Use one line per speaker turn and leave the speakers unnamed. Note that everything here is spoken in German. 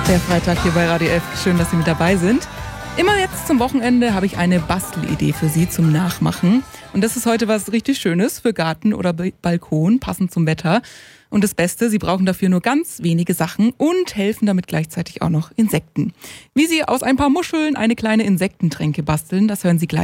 Der Freitag hier bei Radio F. Schön, dass Sie mit dabei sind. Immer jetzt zum Wochenende habe ich eine Bastelidee für Sie zum Nachmachen. Und das ist heute was richtig Schönes für Garten oder Balkon, passend zum Wetter. Und das Beste, Sie brauchen dafür nur ganz wenige Sachen und helfen damit gleichzeitig auch noch Insekten. Wie Sie aus ein paar Muscheln eine kleine Insektentränke basteln, das hören Sie gleich.